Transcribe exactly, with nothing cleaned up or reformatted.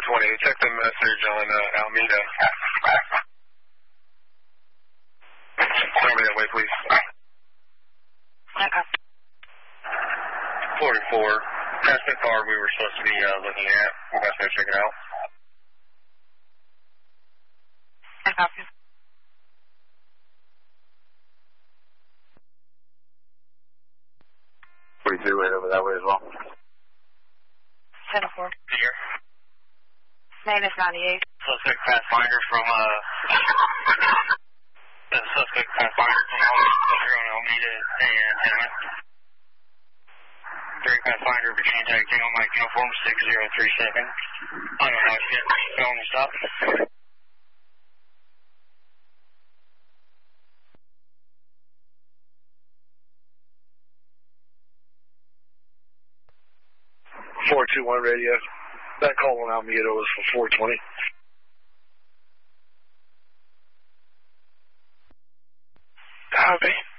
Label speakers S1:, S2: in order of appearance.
S1: twenty. Check the message on uh, Alameda. Tell me that way, please.
S2: Okay.
S1: forty-four. That's the car we were supposed to be uh, looking at. We're about to go check it out.
S2: I copy.
S1: forty-two right over that way as well.
S2: ten four.
S1: Here.
S2: Minus ninety-eight.
S1: Suspect Pathfinder from, uh, the suspect Pathfinder from Alameda and Hammond. Drake Pathfinder, Virginia Tech, Tango Mike, uniform six zero three seven. I don't know, shit. Film and stop. four two one radio. That call on Alameda was for four twenty. Copy.